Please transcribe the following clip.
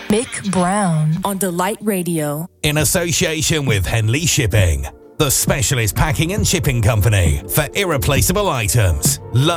Mick Brown on Delight Radio. In association with Henley Shipping, the specialist packing and shipping company for irreplaceable items.